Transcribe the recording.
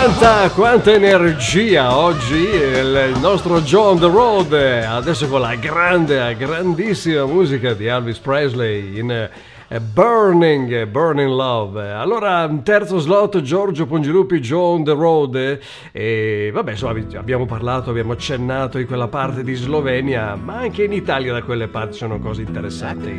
Quanta energia oggi il nostro Joe on the Road, adesso con la grandissima musica di Elvis Presley in Burning Love. Allora, terzo slot, Giorgio Pongilupi, Joe on the Road. E vabbè, insomma, abbiamo accennato di quella parte di Slovenia, ma anche in Italia da quelle parti sono cose interessanti.